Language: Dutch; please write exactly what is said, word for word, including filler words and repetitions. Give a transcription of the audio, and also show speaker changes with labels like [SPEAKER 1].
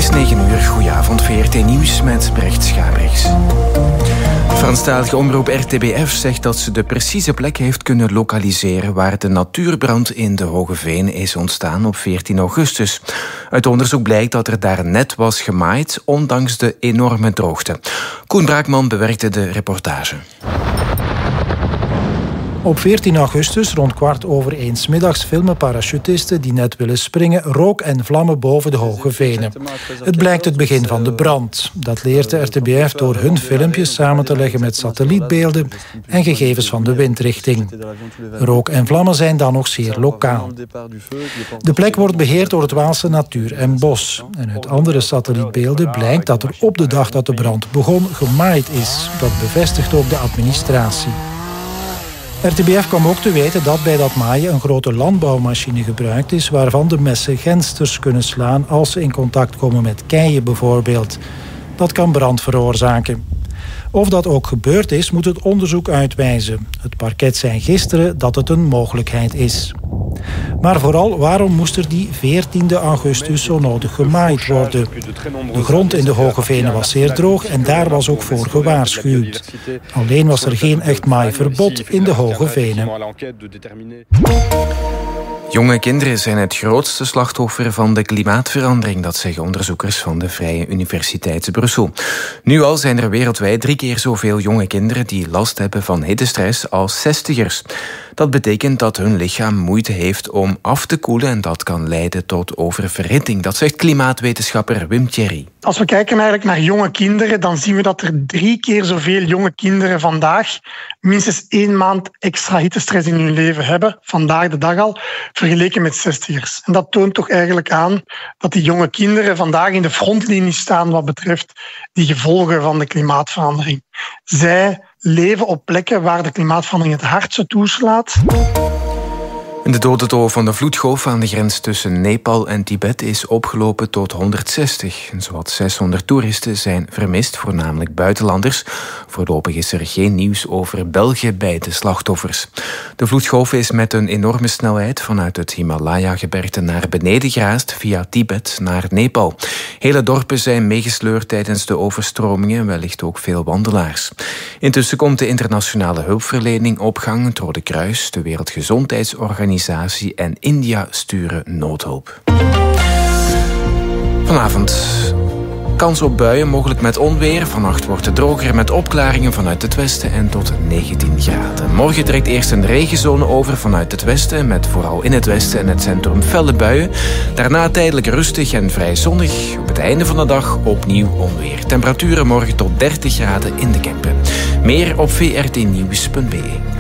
[SPEAKER 1] is negen uur, goedenavond, V R T Nieuws met Brecht Schabriks. De Franstalige omroep R T B F zegt dat ze de precieze plek heeft kunnen lokaliseren waar de natuurbrand in de Hogeveen is ontstaan op veertien augustus. Uit onderzoek blijkt dat er daar net was gemaaid, ondanks de enorme droogte. Koen Braakman bewerkte de reportage.
[SPEAKER 2] Op veertien augustus, rond kwart over één 's middags, filmen parachutisten die net willen springen rook en vlammen boven de Hogevenen. Het blijkt het begin van de brand. Dat leert de R T B F door hun filmpjes samen te leggen met satellietbeelden en gegevens van de windrichting. Rook en vlammen zijn dan nog zeer lokaal. De plek wordt beheerd door het Waalse Natuur en Bos. En uit andere satellietbeelden blijkt dat er op de dag dat de brand begon gemaaid is. Dat bevestigt ook de administratie. R T B F kwam ook te weten dat bij dat maaien een grote landbouwmachine gebruikt is, waarvan de messen gensters kunnen slaan als ze in contact komen met keien bijvoorbeeld. Dat kan brand veroorzaken. Of dat ook gebeurd is, moet het onderzoek uitwijzen. Het parket zei gisteren dat het een mogelijkheid is. Maar vooral, waarom moest er die veertiende augustus zo nodig gemaaid worden? De grond in de Hogevenen was zeer droog en daar was ook voor gewaarschuwd. Alleen was er geen echt maaiverbod in de Hogevenen.
[SPEAKER 1] Jonge kinderen zijn het grootste slachtoffer van de klimaatverandering, dat zeggen onderzoekers van de Vrije Universiteit Brussel. Nu al zijn er wereldwijd drie keer zoveel jonge kinderen die last hebben van hittestress als zestigers. Dat betekent dat hun lichaam moeite heeft om af te koelen en dat kan leiden tot oververhitting. Dat zegt klimaatwetenschapper Wim Thierry.
[SPEAKER 3] Als we kijken eigenlijk naar jonge kinderen, dan zien we dat er drie keer zoveel jonge kinderen vandaag minstens één maand extra hittestress in hun leven hebben, vandaag de dag al, vergeleken met zestigers. En dat toont toch eigenlijk aan dat die jonge kinderen vandaag in de frontlinie staan wat betreft die gevolgen van de klimaatverandering. Zij leven op plekken waar de klimaatverandering het hardste toeslaat.
[SPEAKER 1] De dodental van de vloedgolf aan de grens tussen Nepal en Tibet is opgelopen tot honderdzestig. Zowat zeshonderd toeristen zijn vermist, voornamelijk buitenlanders. Voorlopig is er geen nieuws over België bij de slachtoffers. De vloedgolf is met een enorme snelheid vanuit het Himalaya-gebergte naar beneden geraast via Tibet naar Nepal. Hele dorpen zijn meegesleurd tijdens de overstromingen, wellicht ook veel wandelaars. Intussen komt de internationale hulpverlening op gang. Het Rode Kruis, de Wereldgezondheidsorganisatie en India sturen noodhulp. Vanavond kans op buien, mogelijk met onweer. Vannacht wordt het droger met opklaringen vanuit het westen en tot negentien graden. Morgen trekt eerst een regenzone over vanuit het westen, met vooral in het westen en het centrum felle buien. Daarna tijdelijk rustig en vrij zonnig. Op het einde van de dag opnieuw onweer. Temperaturen morgen tot dertig graden in de Kempen. Meer op v r t nieuws punt b e.